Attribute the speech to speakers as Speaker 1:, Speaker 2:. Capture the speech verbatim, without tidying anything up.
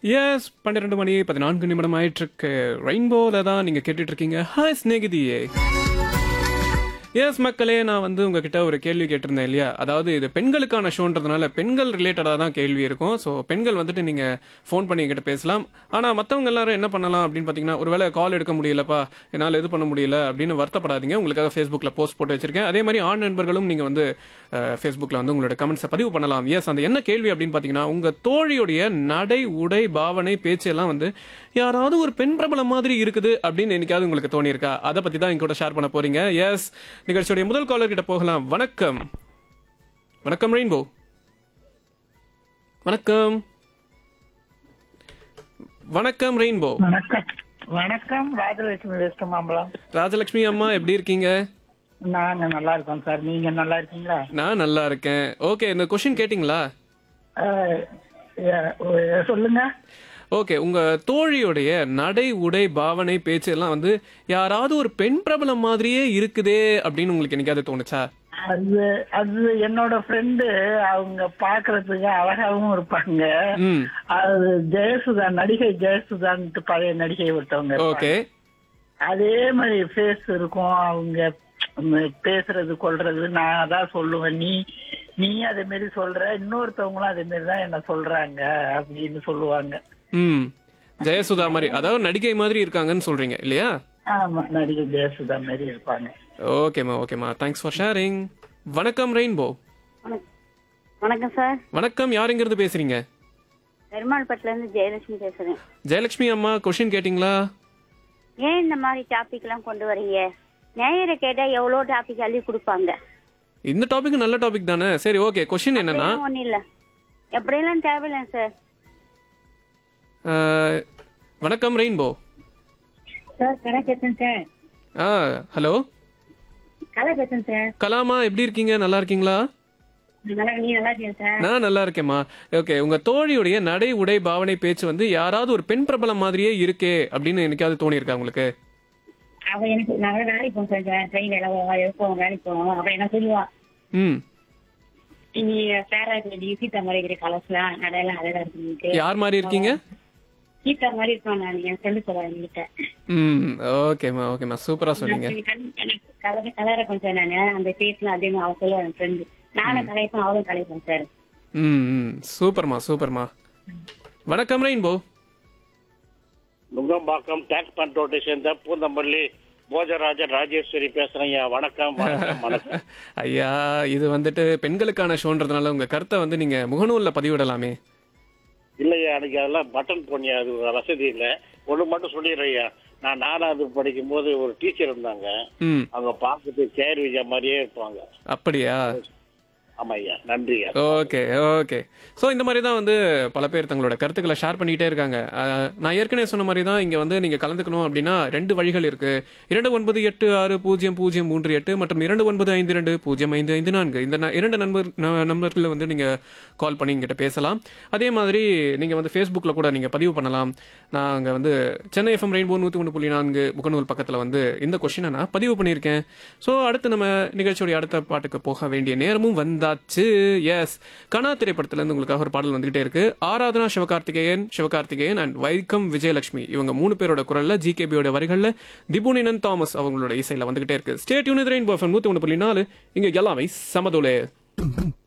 Speaker 1: S பன்னிரெண்டு மணி பதினான்கு நிமிடம் ஆயிட்டிருக்கு. ரெயின்போல தான் நீங்கள் கேட்டுட்ருக்கீங்க. ஹாய் ஸ்நேகிதியே. எஸ் மக்களே, நான் வந்து உங்ககிட்ட ஒரு கேள்வி கேட்டிருந்தேன் இல்லையா? அதாவது இது பெண்களுக்கான ஷோன்றதுனால பெண்கள் ரிலேட்டடாக தான் கேள்வி இருக்கும். ஸோ பெண்கள் வந்துட்டு நீங்கள் ஃபோன் பண்ணி என்கிட்ட பேசலாம். ஆனால் மற்றவங்க எல்லாரும் என்ன பண்ணலாம் அப்படின்னு பார்த்தீங்கன்னா, ஒருவேளை கால் எடுக்க முடியலப்பா, என்னால் இது பண்ண முடியல அப்படின்னு வருத்தப்படாதீங்க. உங்களுக்காக ஃபேஸ்புக்கில் போஸ்ட் போட்டு வச்சிருக்கேன். அதே மாதிரி ஆண் நண்பர்களும் நீங்கள் வந்து ஃபேஸ்புக்கில் வந்து உங்களோட கமெண்ட்ஸை பதிவு பண்ணலாம். எஸ், அந்த என்ன கேள்வி அப்படின்னு பார்த்தீங்கன்னா, உங்கள் தோழியுடைய நடை, உடை, பாவனை, பேச்சு எல்லாம் வந்து யாராவது ஒரு பெண் பிரபலம் மாதிரி இருக்குது அப்படின்னு என்னைக்காவது உங்களுக்கு தோணியிருக்கா? அதை பற்றி தான் எங்க கூட ஷேர் பண்ண போறீங்க. எஸ், நிகழ்ச்சியுடைய முதல் காலர் கிட்ட போகலாம். வணக்கம். வணக்கம் ரெயின்போ. வணக்கம். வணக்கம் ரெயின்போ.
Speaker 2: வணக்கம். வணக்கம் ராஜலட்சுமி வெஸ்ட் மாம்பலம்.
Speaker 1: ராஜலட்சுமி அம்மா எப்படி இருக்கீங்க?
Speaker 2: நாங்க நல்லா இருக்கோம் சார். நீங்க நல்லா இருக்கீங்களா?
Speaker 1: நான் நல்லா இருக்கேன். ஓகே, இந்த கொஸ்டின் கேட்டிங்களா?
Speaker 2: அஹ், அஹ், சொல்லுங்க.
Speaker 1: ஓகே, உங்க தோழியுடைய நடை, உடை, பாவனை, பேச்சு எல்லாம் வந்து யாராவது ஒரு பெண் பிரபலம் மாதிரியே இருக்குதே அப்படின்னு உங்களுக்கு என்னைக்காவது தோணுச்சா?
Speaker 2: அது அது என்னோட ஃப்ரெண்டு. அவங்க பாக்குறதுக்கு அழகாவும் இருப்பாங்க.
Speaker 1: ம்.
Speaker 2: அது ஜெயசுதா, நடிகை ஜெயசுதான்ட்டு பழைய நடிகை ஒருத்தவங்க இருப்பாங்க.
Speaker 1: ஓகே.
Speaker 2: அதே மாதிரி ஃபேஸ் இருக்கும். அவங்க பேசுறது கொள்றது நான் அதான் சொல்லுவேன். நீ நீ அதே மாதிரி சொல்ற, இன்னொருத்தவங்களும் அதே மாதிரி தான் என்ன சொல்றாங்க அப்படின்னு சொல்லுவாங்க.
Speaker 1: ம். ஜெயசுதா மாதிரி, அதாவது நடிகை மாதிரி இருக்காங்கன்னு சொல்றீங்க இல்லையா?
Speaker 2: ஆமா, நடிகை ஜெயசுதா மாதிரி இருப்பாங்க.
Speaker 1: ஓகேம்மா, ஓகேம்மா. Thanks for sharing. வணக்கம் ரெயின்போ.
Speaker 3: வணக்கம் சார்.
Speaker 1: வணக்கம், யாருங்கிறது பேசுறீங்க?
Speaker 3: பெருமாள்பட்டில இருந்து ஜெயலட்சுமி பேசுறேன்.
Speaker 1: ஜெயலட்சுமி அம்மா, கொஸ்டின் கேட்டிங்களா?
Speaker 3: ஏன் இந்த மாதிரி டாபிக் எல்லாம் கொண்டு வரீங்க? நேயரை கேட்டா எவ்வளவு டாபிக் அள்ளி கொடுப்பாங்க.
Speaker 1: இந்த டாபிக் நல்ல டாபிக் தானே. சரி, ஓகே. கொஸ்டின் என்னன்னா,
Speaker 3: ஒன்னும் இல்ல, எப்படியெல்லாம் தேவையில்லை சார்.
Speaker 1: அஹ், வணக்கம் ரெயின்போ.
Speaker 3: சார் கடை பேசுறேன் சார்.
Speaker 1: ஆ, ஹலோ.
Speaker 3: கடை பேசுறேன் சார்.
Speaker 1: கலாமா, எப்படி இருக்கீங்க? நல்லா இருக்கீங்களா?
Speaker 3: நல்லா, நீ நல்லா இருக்கீங்க சார்?
Speaker 1: நான் நல்லா இருக்கேம்மா. ஓகே, உங்க தோழியுடைய நடை, உடை, பாவனை, பேச்சு வந்து யாராவது ஒரு பெண் பிரபலம் மாதிரியே இருக்கே அப்படின்னு என்னைக்காவது தோணி இருக்கா உங்களுக்கு?
Speaker 3: அவ எனக்கு நாங்க வேலைக்கு போவோம் சார். ட்ரெயின் எல்லாம் எப்போவும் வேலைக்கு போவோம். அவ என்ன சொல்லுவா,
Speaker 1: ம்.
Speaker 3: நீ பேரா சீதா மாதிரி இருக்கிற கலர்ஸ்லாம் நடையெல்லாம் அழகா இருக்கு.
Speaker 1: யார் மாதிரி இருக்கீங்க?
Speaker 3: சீதா மாதிரி இருப்பான். நான் என் ஃப்ரெண்டு சொல்லுவேன் என்கிட்ட.
Speaker 1: ம். ஓகேம்மா, ஓகேம்மா. சூப்பரா சொன்னீங்க.
Speaker 3: கலர் கலரை கொஞ்சம் நானு அந்த பேஸ்லாம் அதே மாதிரி அவ சொல்லுவேன் என் ஃப்ரெண்டு. நானும் கலைப்பேன், அவளும் கலைப்பேன் சார்.
Speaker 1: ம். ம். சூப்பர்மா, சூப்பர்மா. வணக்கம் ரெயின்போ.
Speaker 4: நுங்கம்பாக்கம் டாக்ஸ் பண்ரோட்டை சேர்ந்த பூந்தமல்லி போஜராஜன் ராஜேஸ்வரி பேசுறேன். வணக்கம் வணக்கம் வணக்கம்.
Speaker 1: ஐயா, இது வந்துட்டு பெண்களுக்கான ஷோன்றதுனால உங்க கருத்தை வந்து நீங்க முகநூல்ல பதிவிடலாமே.
Speaker 4: இல்லையா, எனக்கு அதெல்லாம் பட்டன் பண்ணியா, அது வசதி இல்லை. ஒண்ணு மட்டும் சொல்லிடுறையா, நான் நாலாவது படிக்கும் போது ஒரு டீச்சர் இருந்தாங்க.
Speaker 1: ம்.
Speaker 4: அவங்க பார்க்கறது கேர் விஜயா மாதிரியே இருப்பாங்க.
Speaker 1: அப்படியா?
Speaker 4: ஆமா ஐயா, நன்றி.
Speaker 1: Okay, okay. ஸோ இந்த மாதிரி தான் வந்து பல பேர் தங்களோட கருத்துக்களை ஷேர் பண்ணிக்கிட்டே இருக்காங்க. அஹ், நான் ஏற்கனவே சொன்ன மாதிரி தான் இங்கே வந்து நீங்கள் கலந்துக்கணும் அப்படின்னா ரெண்டு வழிகள் இருக்கு. இரண்டு ஒன்பது எட்டு ஆறு பூஜ்ஜியம் பூஜ்ஜியம் மூன்று எட்டு மற்றும் இரண்டு ஒன்பது ஐந்து ரெண்டு பூஜ்ஜியம் ஐந்து ஐந்து நான்கு இந்த ந- இரண்டு நண்பர் ந- நம்பர்களில் வந்து நீங்கள் கால் பண்ணி எங்கிட்ட பேசலாம். அதே மாதிரி நீங்கள் வந்து ஃபேஸ்புக்கில் கூட நீங்கள் பதிவு பண்ணலாம். நான் அங்கே வந்து சென்னை எஃப்எம் ரெயின்போ நூற்றி ஒன்று புள்ளி நான்கு முகநூல் பக்கத்தில் வந்து இந்த கொஸ்டினை நான் பதிவு பண்ணியிருக்கேன். ஸோ அடுத்து நம்ம நிகழ்ச்சியோடைய அடுத்த பாட்டுக்கு போக வேண்டிய நேரமும் வந்தாச்சு. எஸ், கனா திரைப்படத்திலிருந்து உங்களுக்காக ஒரு பாடல் வந்துகிட்டே இருக்கு. ஆராதனா சிவகார்த்திகேயன் சிவகார்த்திகேயன் அண்ட் வைக்கம் விஜயலட்சுமி இவங்க மூணு பேரோட குரல்ல, ஜிகேபியோட வரிகள்ல, திபுனினன் தாமஸ் அவங்களோட இசையில வந்துகிட்டே இருக்கு. ஸ்டே டியூன் ரெயின்போ எஃப்எம் நூற்றி ஒன்று புள்ளி நாலு. இங்க எல்லாமே சமதுலே.